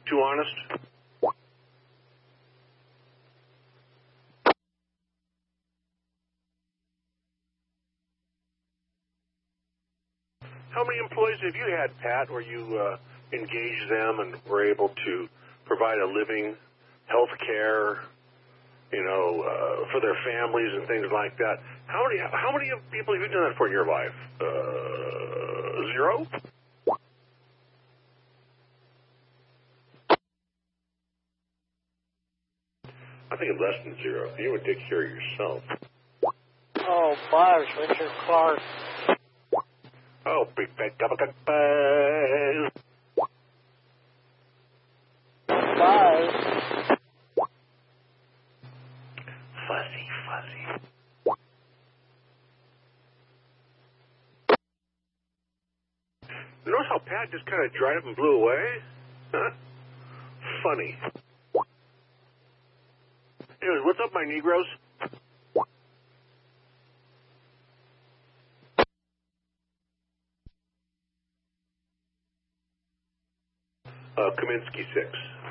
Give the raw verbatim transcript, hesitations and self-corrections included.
Too honest? How many employees have you had, Pat, where you uh, engaged them and were able to provide a living, health care, you know, uh, for their families and things like that? How many how many people have you done that for in your life? Uh, zero? I think it's less than zero. You would take care of yourself. Oh, Buzz, Richard Clark. Oh, big fat gubba buzz. Buzz. Fuzzy, fuzzy. Notice how Pat just kind of dried up and blew away? Huh? Funny. Anyways, what's up, my Negroes? Uh, Kaminsky six.